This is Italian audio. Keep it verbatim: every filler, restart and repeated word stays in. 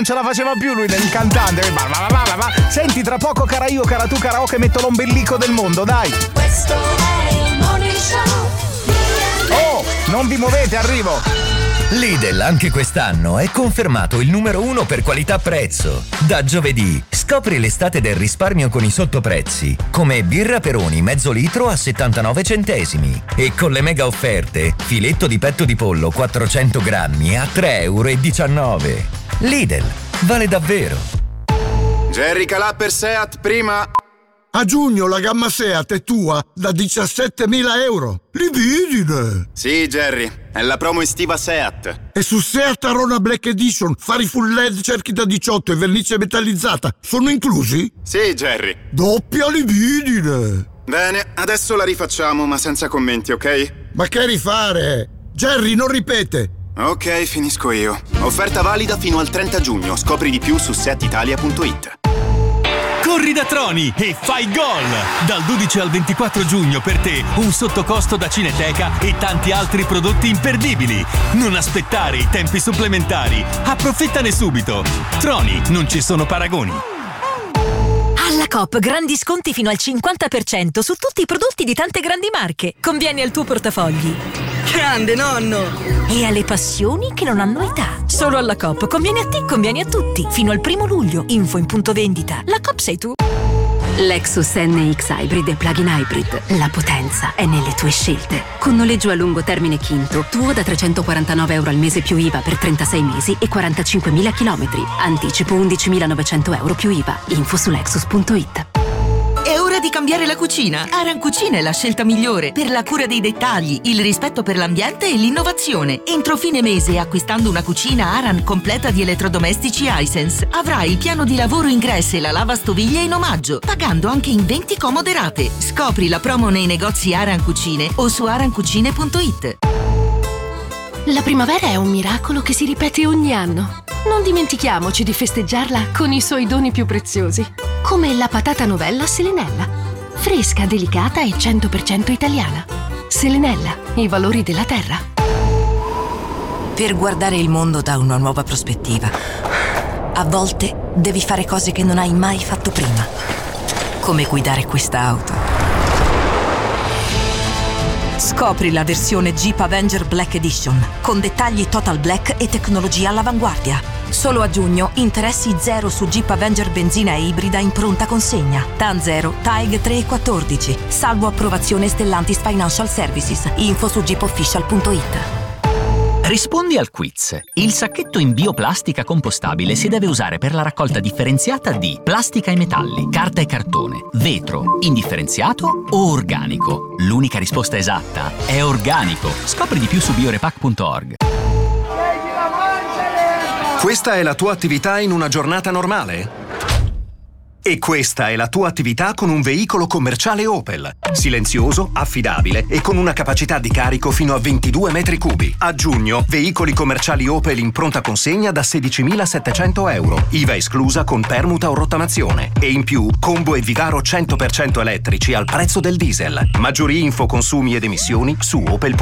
non ce la faceva più lui del cantante. Va, va, va, va, va. Senti, tra poco cara io, cara tu, cara o che metto l'ombelico del mondo, dai. Questo è il Morning Show. Oh, non vi muovete, arrivo. Lidl anche quest'anno è confermato il numero uno per qualità-prezzo. Da giovedì scopri l'estate del risparmio con i sottoprezzi, come birra Peroni mezzo litro a settantanove centesimi e con le mega offerte filetto di petto di pollo quattrocento grammi a tre e diciannove euro. Lidl, vale davvero. Jerry Calà per Seat prima. A giugno la gamma Seat è tua da diciassettemila euro. Libidine! Sì, Jerry, è la promo estiva Seat. E su Seat Arona Black Edition, fari full L E D, cerchi da diciotto e vernice metallizzata sono inclusi? Sì, Jerry. Doppia libidine! Bene, adesso la rifacciamo, ma senza commenti, ok? Ma che rifare? Jerry, non ripete! Ok, finisco io. Offerta valida fino al trenta giugno. Scopri di più su seat italia punto it. Corri da Troni e fai gol! Dal dodici al ventiquattro giugno per te un sottocosto da Cineteca e tanti altri prodotti imperdibili. Non aspettare i tempi supplementari. Approfittane subito. Troni, non ci sono paragoni. Alla Coop grandi sconti fino al cinquanta per cento su tutti i prodotti di tante grandi marche. Conviene al tuo portafogli. Grande nonno! E alle passioni che non hanno età. Solo alla Coop. Conviene a te, conviene a tutti. Fino al primo luglio. Info in punto vendita. La Coop sei tu. Lexus N X Hybrid e Plug-in Hybrid. La potenza è nelle tue scelte. Con noleggio a lungo termine Quinto, tuo da trecentoquarantanove euro al mese più I V A per trentasei mesi e quarantacinquemila chilometri. Anticipo undicimilanovecento euro più I V A. Info su lexus punto it. È ora di cambiare la cucina. Aran Cucina è la scelta migliore per la cura dei dettagli, il rispetto per l'ambiente e l'innovazione. Entro fine mese, acquistando una cucina Aran completa di elettrodomestici Hisense, avrai il piano di lavoro ingresso e la lavastoviglie in omaggio, pagando anche in venti comode rate. Scopri la promo nei negozi Aran Cucine o su aran cucine punto it. La primavera è un miracolo che si ripete ogni anno. Non dimentichiamoci di festeggiarla con i suoi doni più preziosi, come la patata novella Selenella. Fresca, delicata e cento per cento italiana. Selenella, i valori della terra. Per guardare il mondo da una nuova prospettiva, a volte devi fare cose che non hai mai fatto prima, come guidare questa auto. Scopri la versione Jeep Avenger Black Edition, con dettagli total black e tecnologia all'avanguardia. Solo a giugno, interessi zero su Jeep Avenger benzina e ibrida in pronta consegna. T A N zero, T A E G tre e quattordici. Salvo approvazione Stellantis Financial Services. Info su jeep official punto it. Rispondi al quiz. Il sacchetto in bioplastica compostabile si deve usare per la raccolta differenziata di plastica e metalli, carta e cartone, vetro, indifferenziato o organico. L'unica risposta esatta è organico. Scopri di più su biorepac punto org. Questa è la tua attività in una giornata normale? E questa è la tua attività con un veicolo commerciale Opel. Silenzioso, affidabile e con una capacità di carico fino a ventidue metri cubi. A giugno, veicoli commerciali Opel in pronta consegna da sedicimilasettecento euro. I V A esclusa con permuta o rottamazione. E in più, combo e Vigaro cento per cento elettrici al prezzo del diesel. Maggiori info, consumi ed emissioni su opel punto it.